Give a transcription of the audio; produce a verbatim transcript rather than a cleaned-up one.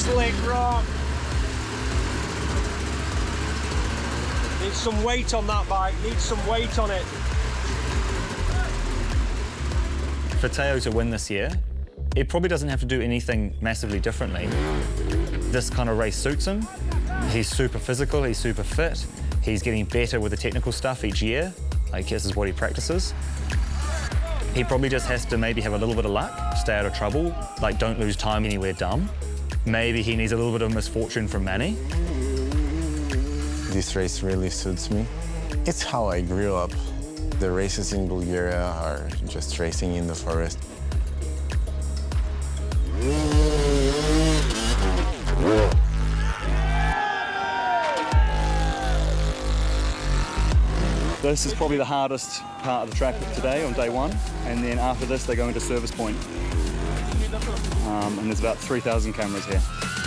slick rock. Needs some weight on that bike, needs some weight on it. For Teo to win this year, it probably doesn't have to do anything massively differently. This kind of race suits him. He's super physical, he's super fit. He's getting better with the technical stuff each year. Like, this is what he practices. He probably just has to maybe have a little bit of luck, stay out of trouble, like don't lose time anywhere dumb. Maybe he needs a little bit of misfortune from Manny. This race really suits me. It's how I grew up. The races in Bulgaria are just racing in the forest. This is probably the hardest part of the track today on day one, and then after this they go into service point. Um, and there's about three thousand cameras here.